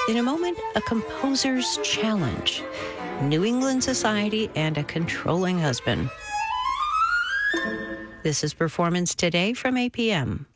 In a moment, a composer's challenge, New England society, and a controlling husband. This is Performance Today from APM.